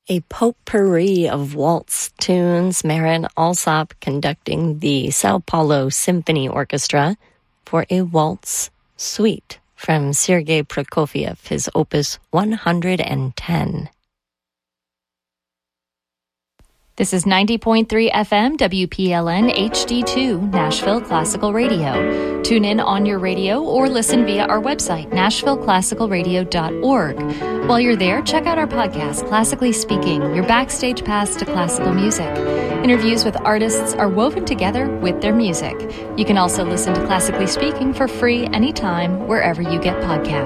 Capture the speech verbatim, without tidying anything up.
A potpourri of waltz tunes, Marin Alsop conducting the Sao Paulo Symphony Orchestra for a waltz suite from Sergei Prokofiev, his opus one hundred ten. This is ninety point three F M W P L N H D two, Nashville Classical Radio. Tune in on your radio or listen via our website, nashville classical radio dot org. While you're there, check out our podcast, Classically Speaking, your backstage pass to classical music. Interviews with artists are woven together with their music. You can also listen to Classically Speaking for free anytime, wherever you get podcasts.